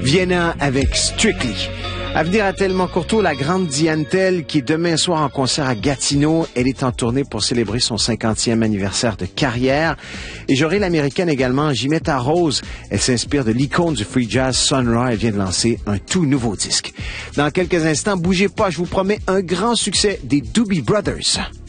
Vienna avec Strictly. À venir à Telmont-Courteau, la grande Diane Tell, qui est demain soir en concert à Gatineau. Elle est en tournée pour célébrer son 50e anniversaire de carrière. Et j'aurai l'américaine également, Jimetta Rose. Elle s'inspire de l'icône du free jazz Sun Ra. Elle vient de lancer un tout nouveau disque. Dans quelques instants, bougez pas, je vous promets un grand succès des Doobie Brothers.